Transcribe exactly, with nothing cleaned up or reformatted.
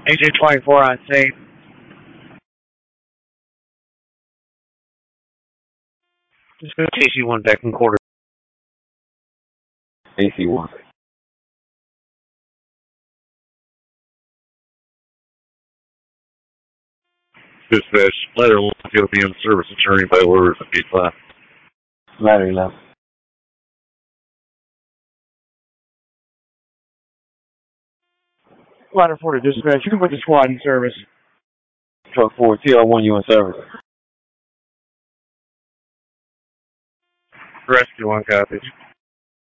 A J twenty-four on scene. Just go T C one back in quarter. A C one. Dispatch, ladder one will be in service attorney by orders of eight five. Ladder eleven. Ladder four to dispatch. You can put the squad in service. Truck four, T L one, you in service. Rescue one copies.